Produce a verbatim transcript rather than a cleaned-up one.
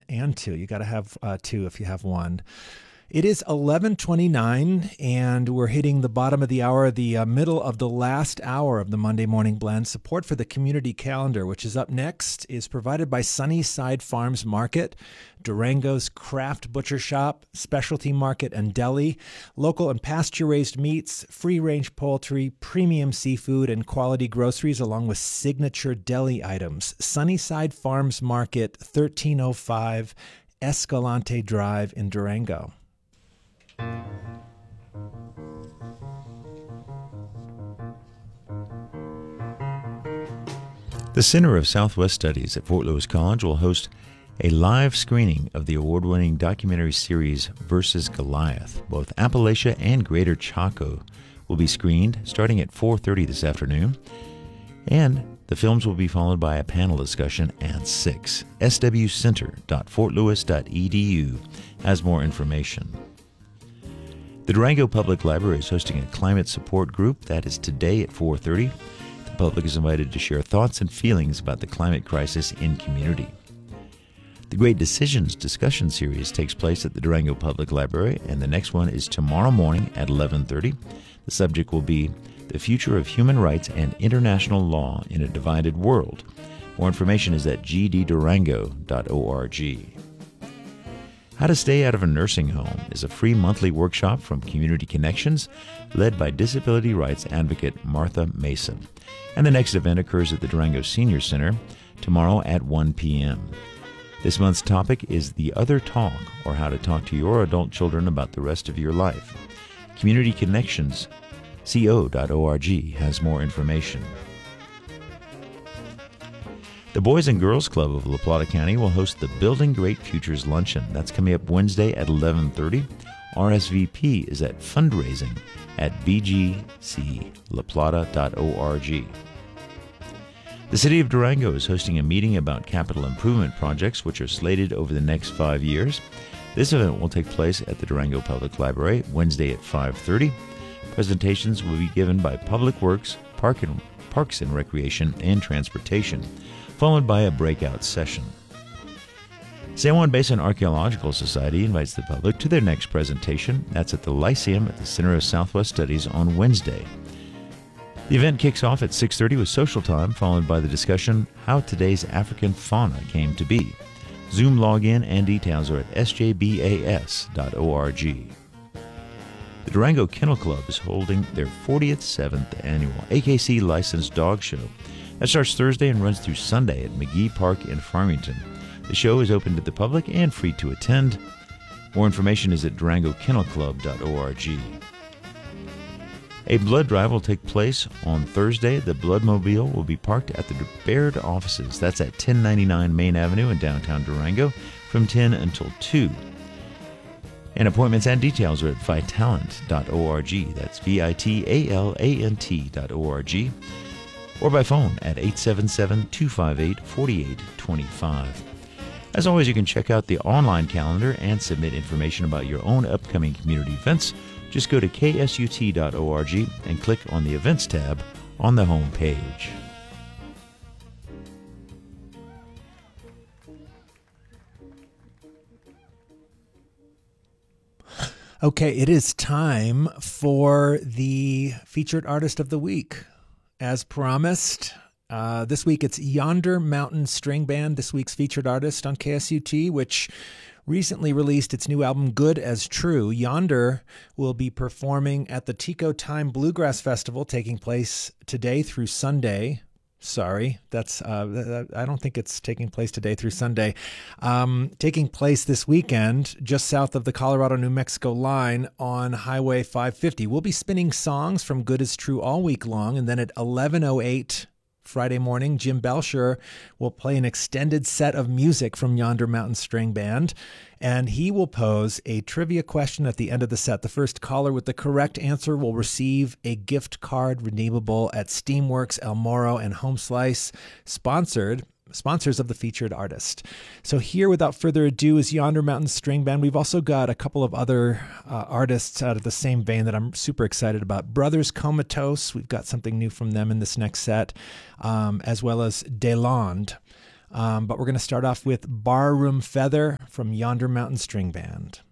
and two. You got to have uh, two if you have one. It is eleven twenty-nine, and we're hitting the bottom of the hour, the uh, middle of the last hour of the Monday Morning Blend. Support for the community calendar, which is up next, is provided by Sunnyside Farms Market, Durango's Craft Butcher Shop, Specialty Market and Deli, local and pasture-raised meats, free-range poultry, premium seafood, and quality groceries, along with signature deli items. Sunnyside Farms Market, thirteen oh five Escalante Drive in Durango. The Center of Southwest Studies at Fort Lewis College will host a live screening of the award-winning documentary series Versus Goliath. Both Appalachia and Greater Chaco will be screened starting at four thirty this afternoon, and the films will be followed by a panel discussion at six. s w center dot fort lewis dot e d u has more information. The Durango Public Library is hosting a climate support group that is today at four thirty. The public is invited to share thoughts and feelings about the climate crisis in community. The Great Decisions discussion series takes place at the Durango Public Library, and the next one is tomorrow morning at eleven thirty. The subject will be The Future of Human Rights and International Law in a Divided World. More information is at g d durango dot org. How to Stay Out of a Nursing Home is a free monthly workshop from Community Connections, led by disability rights advocate Martha Mason. And the next event occurs at the Durango Senior Center tomorrow at one p.m. This month's topic is The Other Talk, or how to talk to your adult children about the rest of your life. Community Connections co dot org has more information. The Boys and Girls Club of La Plata County will host the Building Great Futures Luncheon. That's coming up Wednesday at eleven thirty. R S V P is at fundraising at b g c la plata dot org. The City of Durango is hosting a meeting about capital improvement projects which are slated over the next five years. This event will take place at the Durango Public Library Wednesday at five thirty. Presentations will be given by Public Works, Park and, Parks and Recreation, and Transportation, followed by a breakout session. San Juan Basin Archaeological Society invites the public to their next presentation. That's at the Lyceum at the Center of Southwest Studies on Wednesday. The event kicks off at six thirty with social time, followed by the discussion, How Today's African Fauna Came to Be. Zoom login and details are at s j b a s dot org. The Durango Kennel Club is holding their forty-seventh annual A K C Licensed Dog Show. That starts Thursday and runs through Sunday at McGee Park in Farmington. The show is open to the public and free to attend. More information is at durango kennel club dot org. A blood drive will take place on Thursday. The Bloodmobile will be parked at the Baird offices. That's at ten ninety-nine Main Avenue in downtown Durango from ten until two. And appointments and details are at vitalant dot org. That's V I T A L A N T dot org. Or by phone at eight seven seven, two five eight, four eight two five. As always, you can check out the online calendar and submit information about your own upcoming community events. Just go to k s u t dot org and click on the Events tab on the home page. Okay, it is time for the featured artist of the week. As promised, uh, this week it's Yonder Mountain String Band, this week's featured artist on K S U T, which recently released its new album, Good as True. Yonder will be performing at the Tico Time Bluegrass Festival, taking place today through Sunday. Sorry, that's uh, I don't think it's taking place today through Sunday. Um, taking place this weekend, just south of the Colorado-New Mexico line on Highway five fifty. We'll be spinning songs from Good as True all week long, and then at eleven oh eight Friday morning, Jim Belcher will play an extended set of music from Yonder Mountain String Band, and he will pose a trivia question at the end of the set. The first caller with the correct answer will receive a gift card redeemable at Steamworks, El Moro, and Home Slice, sponsored sponsors of the featured artist. So here, without further ado, is Yonder Mountain String Band. We've also got a couple of other uh, artists out of the same vein that I'm super excited about. Brothers Comatose, we've got something new from them in this next set, um, as well as Delande. Um, but we're going to start off with Barroom Feather from Yonder Mountain String Band.